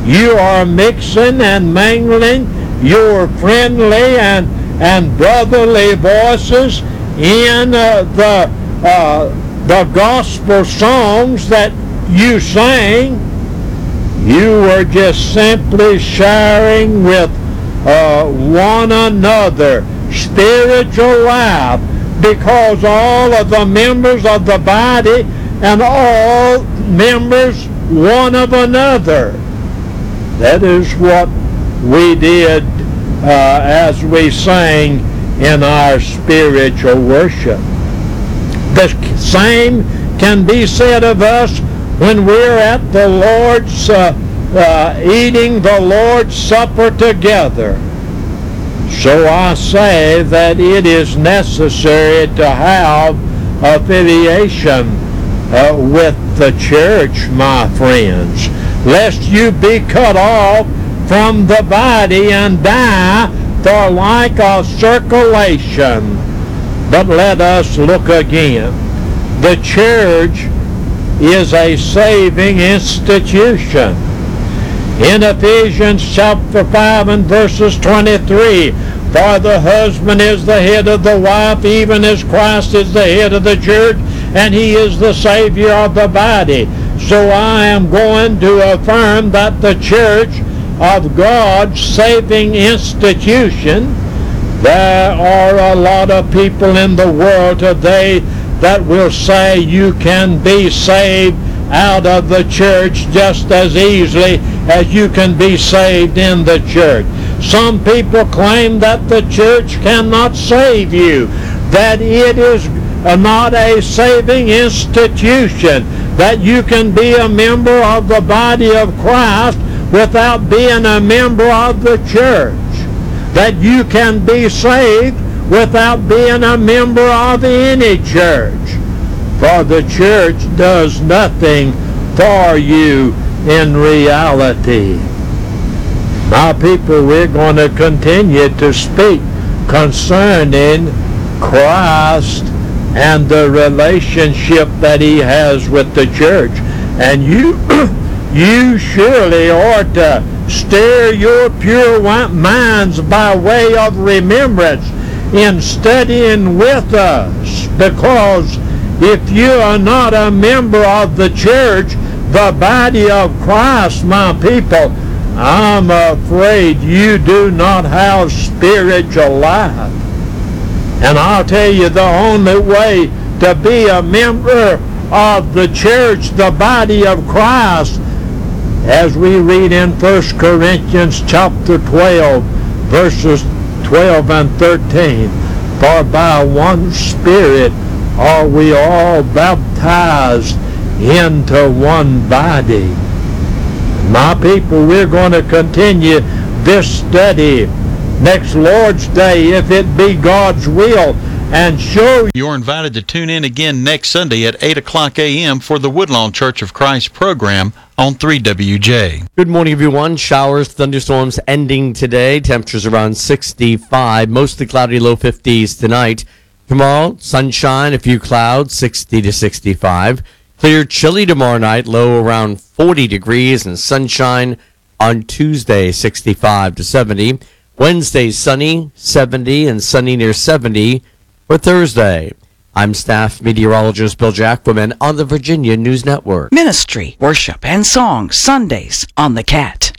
You are mixing and mingling your friendly and brotherly voices in the gospel songs that you sang. You were just simply sharing with one another spiritual life, because all of the members of the body and all members one of another. That is what we did as we sang in our spiritual worship. The same can be said of us when we're at the Lord's eating the Lord's Supper together. So I say that it is necessary to have affiliation with the church, my friends, lest you be cut off from the body and die for lack of circulation. But let us look again. The church is a saving institution. In Ephesians chapter 5 and verses 23, for the husband is the head of the wife, even as Christ is the head of the church, and he is the Savior of the body. So I am going to affirm that the church of God's saving institution, there are a lot of people in the world today that will say you can be saved out of the church just as easily as you can be saved in the church. Some people claim that the church cannot save you, that it is not a saving institution, that you can be a member of the body of Christ without being a member of the church, that you can be saved without being a member of any church. For the church does nothing for you in reality. My people, we're going to continue to speak concerning Christ and the relationship that he has with the church. And you surely ought to stir your pure minds by way of remembrance in studying with us, because if you are not a member of the church, the body of Christ, my people, I'm afraid you do not have spiritual life. And I'll tell you, the only way to be a member of the church, the body of Christ, as we read in 1 Corinthians chapter 12, verses 12 and 13, for by one Spirit are we all baptized into one body. My people, we're going to continue this study next Lord's Day, if it be God's will, and show. You're invited to tune in again next Sunday at 8 o'clock a.m. for the Woodlawn Church of Christ program on 3WJ. Good morning, everyone. Showers, thunderstorms ending today. Temperatures around 65, mostly cloudy, low 50s tonight. Tomorrow, sunshine, a few clouds, 60 to 65. Clear, chilly tomorrow night, low around 40 degrees, and sunshine on Tuesday, 65 to 70. Wednesday, sunny, 70, and sunny near 70 for Thursday. I'm staff meteorologist Bill Jackwoman on the Virginia News Network. Ministry, worship, and song Sundays on the Cat.